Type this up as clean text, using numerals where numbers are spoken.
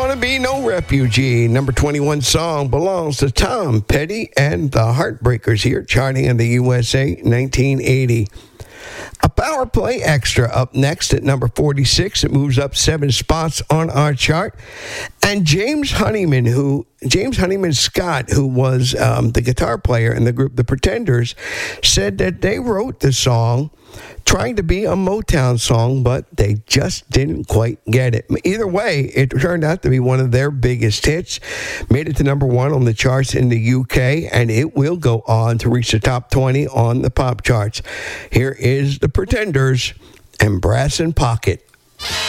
Wanna Be No Refugee. Number 21 song belongs to Tom Petty and the Heartbreakers here, charting in the USA 1980. A Power Play Extra up next at number 46. It moves up 7 spots on our chart. And James Honeyman Scott, who was the guitar player in the group The Pretenders, said that they wrote the song trying to be a Motown song, but they just didn't quite get it. Either way, it turned out to be one of their biggest hits. Made it to number 1 on the charts in the UK, and it will go on to reach the top 20 on the pop charts. Here is The Pretenders and Brass in Pocket.